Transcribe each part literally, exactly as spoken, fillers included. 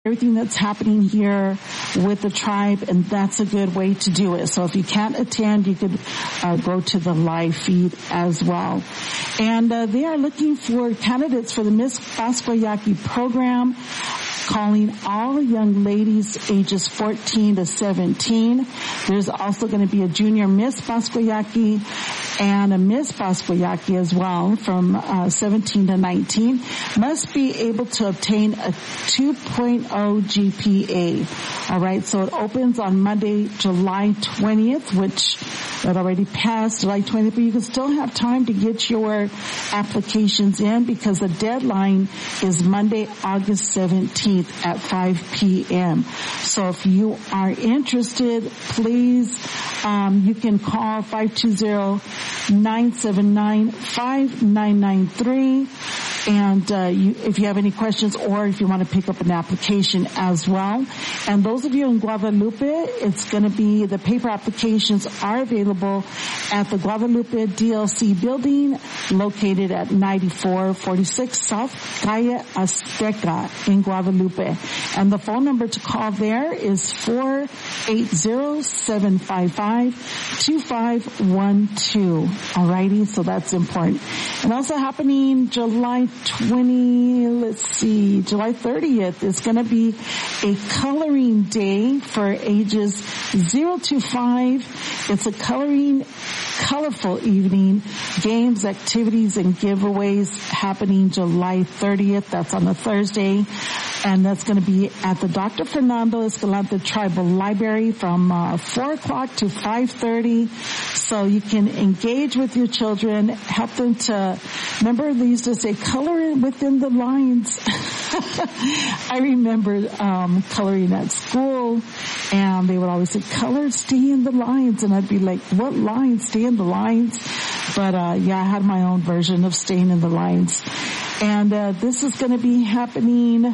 everything that's happening here with the tribe, and that's a good way to do it. So if you can't attend, you could uh, go to the live feed as well. And uh, they are looking for candidates for the Miss Pascua-Yaqui program, calling all young ladies ages fourteen to seventeen. There's also going to be a junior Miss Pascua-Yaqui and a Miss Pascua-Yaqui as well from uh, seventeen to nineteen. Must be able to obtain a two point oh G P A. All right, so it opens on Monday, July twentieth, which it already passed July twentieth, but you can still have time to get your applications in because the deadline is Monday, August seventeenth at five p.m. So if you are interested, please, um, you can call five two zero, nine seven nine, five nine nine three. And uh, you, if you have any questions or if you want to pick up an application as well. And those of you in Guadalupe, it's going to be, the paper applications are available at the Guadalupe D L C building located at ninety-four forty-six South Calle Azteca in Guadalupe. And the phone number to call there is four eight zero, seven five five, two five one two. Alrighty, so that's important. And also happening July twenty, let's see, July thirtieth is going to be a coloring day for ages zero to five. It's a coloring, colorful evening, games, activities, and giveaways happening July thirtieth. That's on a Thursday. And that's going to be at the Doctor Fernando Escalante Tribal Library from uh, four o'clock to five thirty. So you can engage with your children, help them to, remember they used to say, color within the lines. I remember um coloring at school, and they would always say, color, stay in the lines. And I'd be like, what lines? Stay in the lines? But uh yeah, I had my own version of staying in the lines. And uh this is going to be happening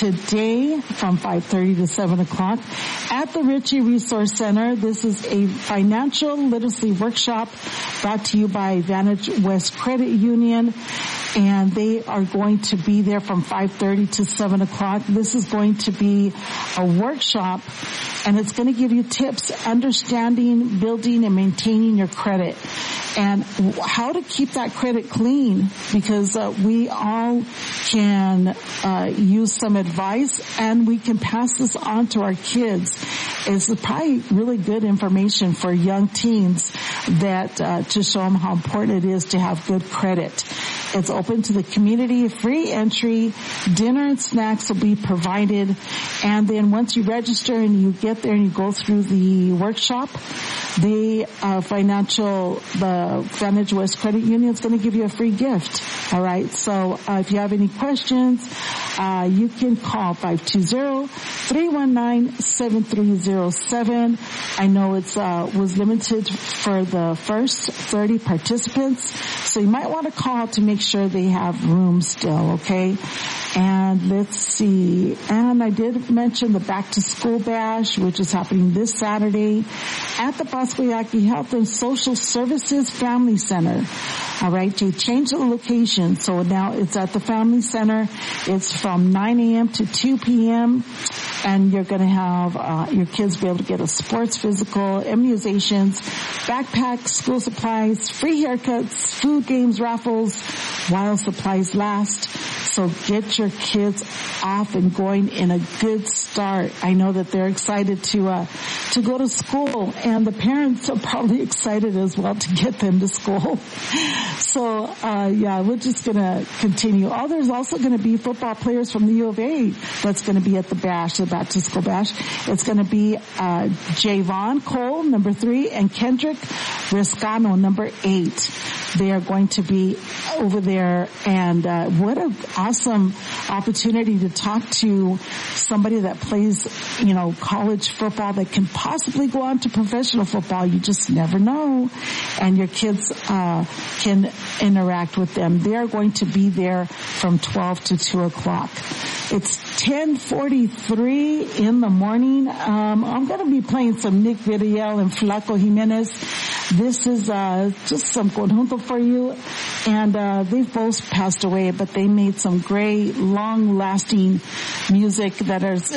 today from five thirty to seven o'clock at the Ritchie Resource Center. This is a financial literacy workshop brought to you by Vantage West Credit Union. And they are going to be there from five thirty to seven o'clock. This is going to be a workshop, and it's going to give you tips, understanding, building, and maintaining your credit, and how to keep that credit clean, because uh, we all can uh, use some advice, and we can pass this on to our kids. It's probably really good information for young teens that uh, to show them how important it is to have good credit. It's open to the community, free entry, dinner and snacks will be provided. And then once you register and you get there and you go through the workshop, the uh, financial, the Vantage West Credit Union is going to give you a free gift. All right. So uh, if you have any questions, uh, you can call five two zero, three one nine, seven three zero seven. I know it's uh, was limited for the first thirty participants, so you might want to call to make sure they have room still. Okay. And let's see. And I did mention the Back to School Bash, which is happening this Saturday at the Pascua-Yaqui Health and Social Services Family Center. All right, they changed the location, so now it's at the Family Center. It's from nine a.m. to two p.m. and you're going to have uh, your kids be able to get a sports physical, immunizations, backpacks, school supplies, free haircuts, food, games, raffles, while supplies last. So get your kids off and going in a good start. I know that they're excited to uh to go to school, and the parents are probably excited as well to get them to school. So uh yeah, we're just gonna continue. Oh, there's also gonna be football players from the U of A that's gonna be at the bash, the Back to School Bash. It's gonna be uh Javon Cole, number three, and Kendrick Riscano, number eight. They are going to be over there, and uh what an awesome opportunity to talk to somebody that plays, you know, college football that can possibly go on to professional football. You just never know. And your kids uh can interact with them. They are going to be there from twelve to two o'clock. It's ten forty-three in the morning. Um I'm going to be playing some Nick Vidiel and Flaco Jimenez. This is uh just some conjunto for you. And uh they've both passed away, but they made some great, long-lasting music that is